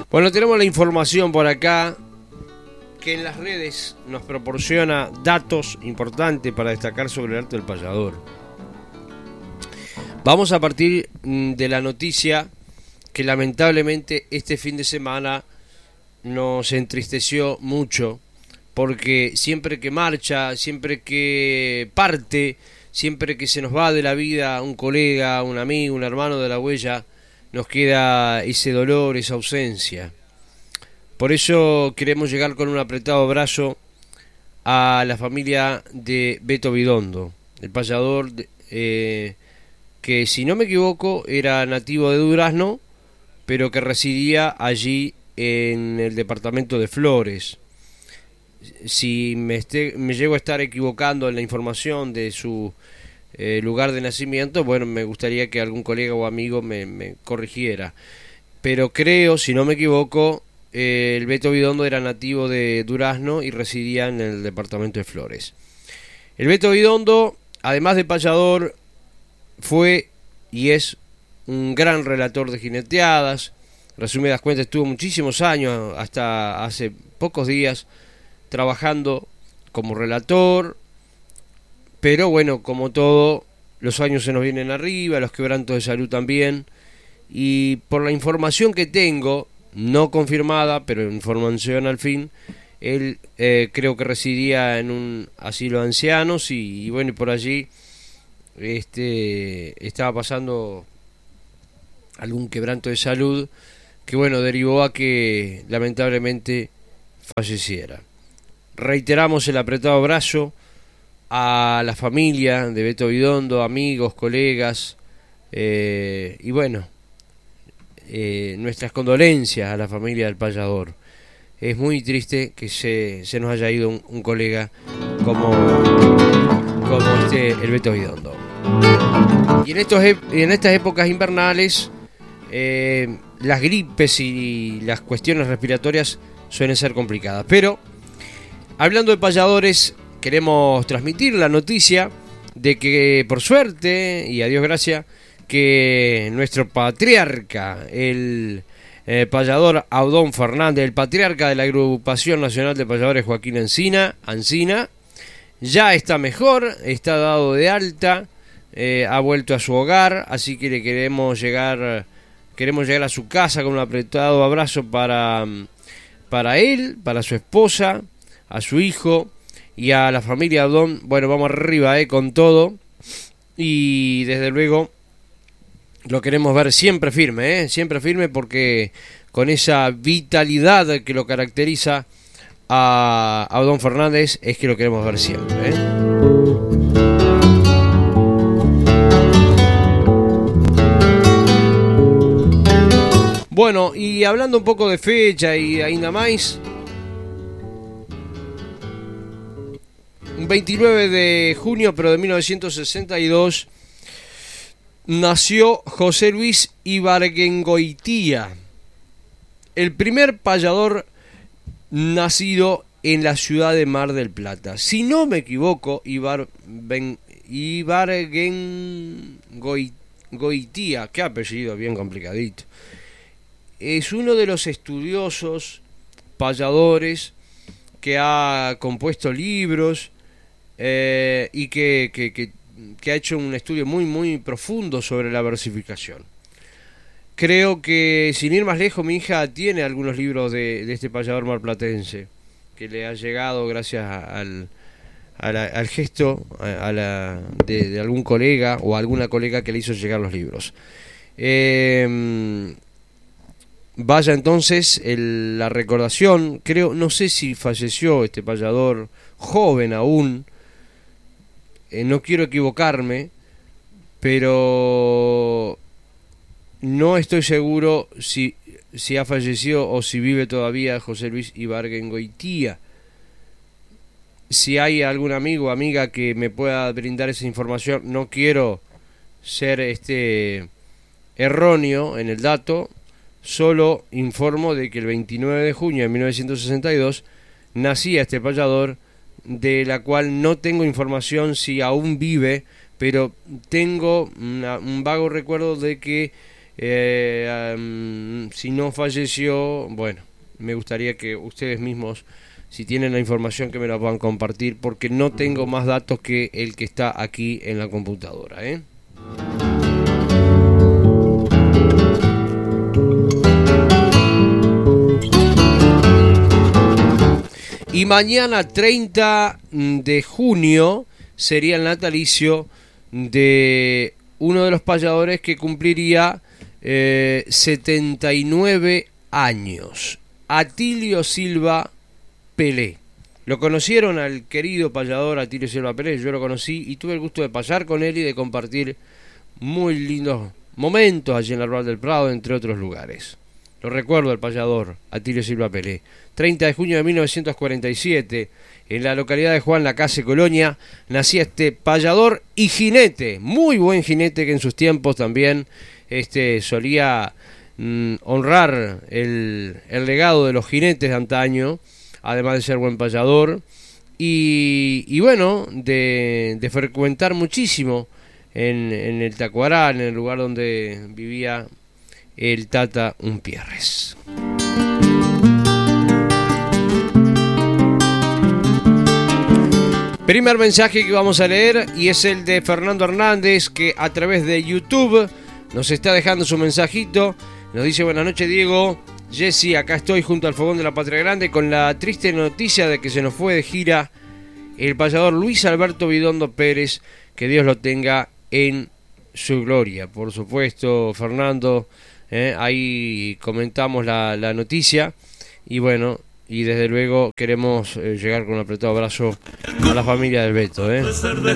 Bueno, tenemos la información por acá que en las redes nos proporciona datos importantes para destacar sobre el arte del payador. Vamos a partir de la noticia que lamentablemente este fin de semana nos entristeció mucho, porque siempre que marcha, siempre que parte, siempre que se nos va de la vida un colega, un amigo, un hermano de la huella, nos queda ese dolor, esa ausencia. Por eso queremos llegar con un apretado abrazo a la familia de Beto Bidondo, el payador que, si no me equivoco, era nativo de Durazno, pero que residía allí en el departamento de Flores. Si me llego a estar equivocando en la información de su lugar de nacimiento, bueno, me gustaría que algún colega o amigo me corrigiera. Pero creo, si no me equivoco, el Beto Bidondo era nativo de Durazno y residía en el departamento de Flores. El Beto Bidondo, además de payador, fue y es un gran relator de jineteadas. Resumidas cuentas, estuvo muchísimos años, hasta hace pocos días, trabajando como relator. Pero bueno, como todo, los años se nos vienen arriba, los quebrantos de salud también. Y por la información que tengo, no confirmada, pero información al fin, él creo que residía en un asilo de ancianos y bueno, y por allí estaba pasando algún quebranto de salud que bueno, derivó a que lamentablemente falleciera. Reiteramos el apretado abrazo a la familia de Beto Bidondo, amigos, colegas, y bueno, nuestras condolencias a la familia del payador. Es muy triste que se nos haya ido un colega como el Beto Bidondo. Y en estas épocas invernales, las gripes y las cuestiones respiratorias suelen ser complicadas. Pero, hablando de payadores, queremos transmitir la noticia de que, por suerte, y a Dios gracias, que nuestro patriarca, el payador Audón Fernández, el patriarca de la Agrupación Nacional de Payadores Joaquín Ancina, ya está mejor, está dado de alta, ha vuelto a su hogar, así que le queremos llegar a su casa con un apretado abrazo para él, para su esposa, a su hijo y a la familia Audón. Bueno, vamos arriba con todo, y desde luego lo queremos ver siempre firme, porque con esa vitalidad que lo caracteriza a Audón Fernández es que lo queremos ver siempre. Bueno, y hablando un poco de fecha y ainda más, un 29 de junio pero de 1962 nació José Luis Ibargüengoitia, el primer payador nacido en la ciudad de Mar del Plata. Si no me equivoco, Ibargüengoitia, qué apellido bien complicadito, es uno de los estudiosos payadores que ha compuesto libros y que ha hecho un estudio muy muy profundo sobre la versificación. Creo que, sin ir más lejos, mi hija tiene algunos libros de este payador marplatense que le ha llegado gracias al gesto de algún colega o alguna colega que le hizo llegar los libros. Vaya entonces la recordación. No sé si falleció este payador joven aún, no quiero equivocarme, pero no estoy seguro si ha fallecido o si vive todavía José Luis Ibargüengoitia. Si hay algún amigo o amiga que me pueda brindar esa información, no quiero ser erróneo en el dato, solo informo de que el 29 de junio de 1962 nacía este payador, de la cual no tengo información si aún vive, pero tengo un vago recuerdo de que Si no falleció, bueno, me gustaría que ustedes mismos, si tienen la información, que me la puedan compartir, porque no tengo más datos que el que está aquí en la computadora, ¿eh? Y mañana 30 de junio sería el natalicio de uno de los payadores que cumpliría 79 años. Atilio Silva Pelé. ¿Lo conocieron al querido payador Atilio Silva Pelé? Yo lo conocí y tuve el gusto de payar con él y de compartir muy lindos momentos allí en la Rural del Prado, entre otros lugares. Lo recuerdo al payador Atilio Silva Pelé. 30 de junio de 1947, en la localidad de Juan Lacase, Colonia, nacía este payador y jinete, muy buen jinete, que en sus tiempos también solía honrar el legado de los jinetes de antaño, además de ser buen payador, y bueno, de frecuentar muchísimo en el Tacuará, en el lugar donde vivía el Tata Umpierres. Primer mensaje que vamos a leer, y es el de Fernando Hernández, que a través de YouTube nos está dejando su mensajito. Nos dice: buenas noches, Diego, Jessy, acá estoy junto al fogón de la Patria Grande con la triste noticia de que se nos fue de gira el payador Luis Alberto Vidondo Pérez, que Dios lo tenga en su gloria. Por supuesto, Fernando, ahí comentamos la noticia, y bueno, y desde luego queremos llegar con un apretado abrazo a la familia del Beto.